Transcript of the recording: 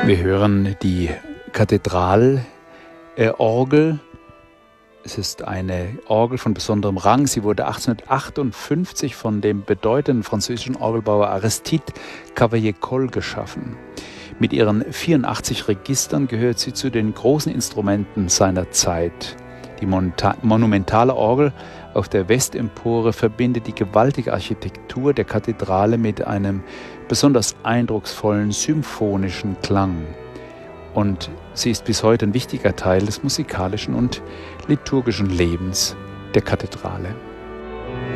Wir hören die Kathedralorgel. Es ist eine Orgel von besonderem Rang. Sie wurde 1858 von dem bedeutenden französischen Orgelbauer Aristide Cavaillé-Coll geschaffen. Mit ihren 84 Registern gehört sie zu den großen Instrumenten seiner Zeit. Die monumentale Orgel auf der Westempore verbindet die gewaltige Architektur der Kathedrale mit einem besonders eindrucksvollen symphonischen Klang. Und sie ist bis heute ein wichtiger Teil des musikalischen und liturgischen Lebens der Kathedrale.